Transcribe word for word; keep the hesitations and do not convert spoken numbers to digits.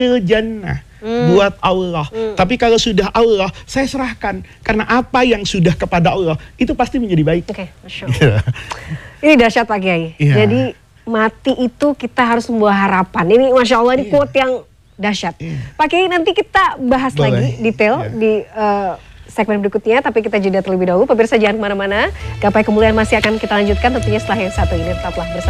jannah. Hmm. Buat Allah. Hmm. Tapi kalau sudah Allah, saya serahkan. Karena apa yang sudah kepada Allah, itu pasti menjadi baik. Oke, okay, Masya Allah. Ini dahsyat Pak Kiai. Yeah. Jadi mati itu kita harus membawa harapan. Ini Masya Allah, ini yeah. quote yang dahsyat. Yeah. Pak Kiai, nanti kita bahas Boleh. lagi detail yeah. di uh, segmen berikutnya. Tapi kita jeda terlebih dahulu. Pemirsa jangan kemana-mana. Gapai Kemuliaan masih akan kita lanjutkan tentunya setelah yang satu ini. Tetaplah bersama.